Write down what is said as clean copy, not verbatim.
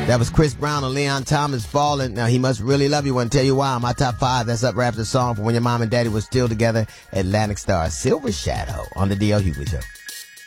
That was Chris Brown and Leon Thomas, Falling. Now, He Must Really Love You. Want to tell you why. My top 5, that's up right after the song from when your mom and daddy was still together. Atlantic Star, Silver Shadow on the D.L. Hughley Show.